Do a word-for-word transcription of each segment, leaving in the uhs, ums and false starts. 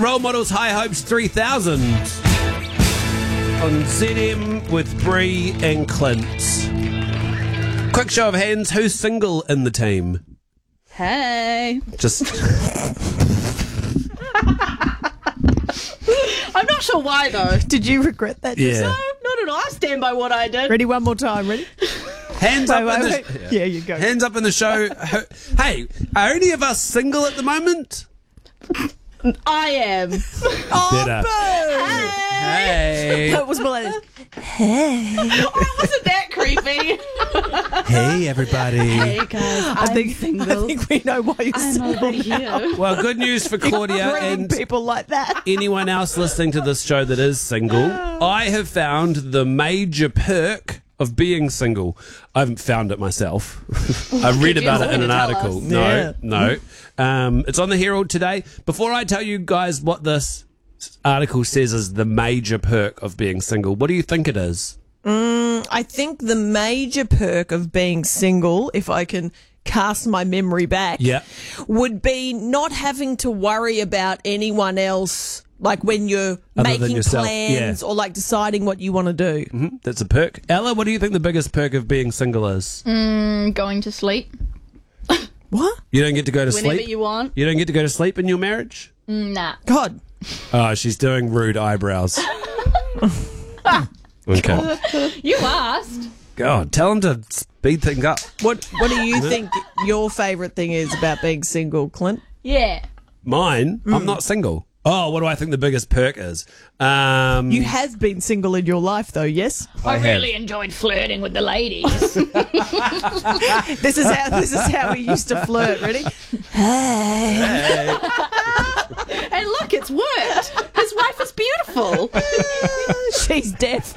Role Models High Hopes three thousand on Z M with Bree and Clint. Quick show of hands, who's single in the team? Hey. Just... I'm not sure why, though. Did you regret that? just Yeah. No, not at all. I stand by what I did. Ready, one more time. Ready? Hands Wait, up wait, in the... wait. Yeah, you go. Hands up in the show. Hey, are any of us single at the moment? I am. Oh, Better. boo! Hey. That was Melania's. Oh, wasn't that creepy? Hey, everybody. Hey, guys. I I'm think, single. I think we know why you're I'm single over now. here. Well, good news for Claudia Bringing and people like that. anyone else listening to this show that is single. I have found the major perk of being single. I haven't found it myself. I read Could you about it in an tell article. us? No, Yeah. no. Um, it's on the Herald today. Before I tell you guys what this article says is the major perk of being single, what do you think it is? I think the major perk of being single, if I can cast my memory back, Yeah. would be not having to worry about anyone else, like when you're Other than making yourself, plans yeah. or like deciding what you want to do. Hmm, that's a perk. Ella, what do you think the biggest perk of being single is? Mm, going to sleep. What? You don't get to go to Whenever sleep? you want. You don't get to go to sleep in your marriage? Nah. God. Oh, she's doing rude eyebrows. Okay. You asked. God, tell him to speed things up. What What do you think your favourite thing is about being single, Clint? Yeah. Mine? I'm not single. Oh, what do I think the biggest perk is? Um, You have been single in your life, though, yes? I, have. really enjoyed flirting with the ladies. This is how this is how we used to flirt. Ready? Hey. And look, it's worked. His wife is beautiful. She's deaf.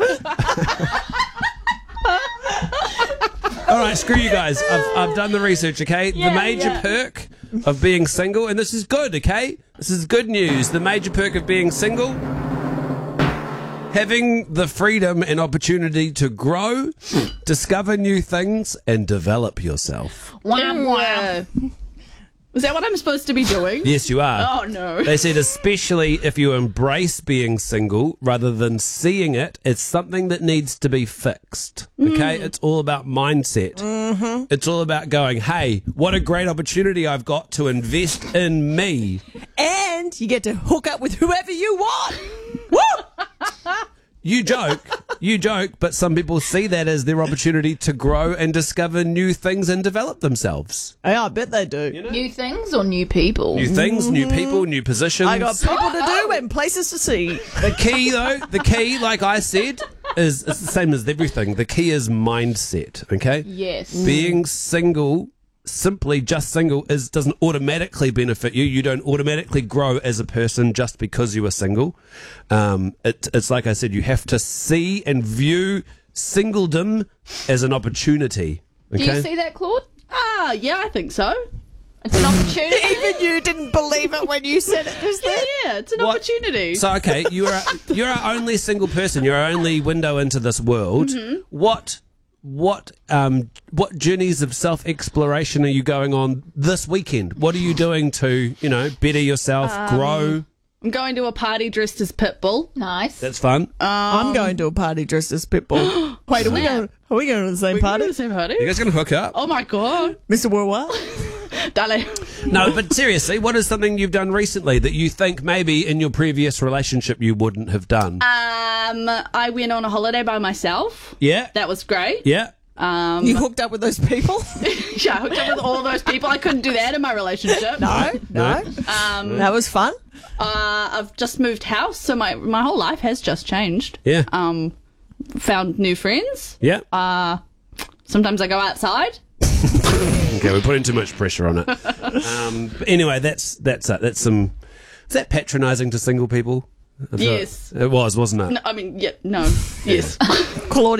all right, screw you guys. I've, I've done the research, okay? the Yeah, major yeah. perk of being single, and this is good, okay? This is good news. The major perk of being single, having the freedom and opportunity to grow, discover new things, and develop yourself. wow, wow. Uh, is that what I'm supposed to be doing? Yes, you are. Oh, no. They said especially if you embrace being single rather than seeing it as something that needs to be fixed. Okay? It's all about mindset. Mm-hmm. It's all about going, hey, what a great opportunity I've got to invest in me. And you get to hook up with whoever you want. Woo! You joke, you joke, but some people see that as their opportunity to grow and discover new things and develop themselves. Yeah, I bet they do. New things or new people? New things, new people, new positions. I got people to do and places to see. The key, though, the key, like I said, is it's the same as everything. The key is mindset, okay? Yes. Being single, simply just single, is doesn't automatically benefit you. You don't automatically grow as a person just because you are single. Um, it, it's like I said, you have to see and view singledom as an opportunity, Do okay? you see that, Claude? Ah, yeah, I think so. It's an opportunity. Even you didn't believe it when you said it just Yeah, then. yeah, it's an What- opportunity. So okay, you're a, you're our only single person. You're our only window into this world. Mm-hmm. What what um what journeys of self exploration are you going on this weekend? What are you doing to you know better yourself, Um, grow? I'm going to a party dressed as Pitbull. Nice. That's fun. I'm going to a party dressed as Pitbull. Wait, are we going? Are we going to the same We're going party, to the same party? you guys gonna hook up? Oh my god, Mister Worldwide? darling. No, but seriously, what is something you've done recently that you think maybe in your previous relationship you wouldn't have done? Um, I went on a holiday by myself. yeah, That was great. yeah. Um, You hooked up with those people? yeah, I hooked up with all those people. I couldn't do that in my relationship. No, no. Um, That was fun. uh, I've just moved house, so my my whole life has just changed. Yeah. Um, found new friends. Yeah. Uh, sometimes I go outside. Okay, we're putting too much pressure on it. Um, but anyway, that's that's uh, that's some. Is that patronising to single people? I feel- Yes. It was, wasn't it? No, I mean, yeah, no, yes. Claudia.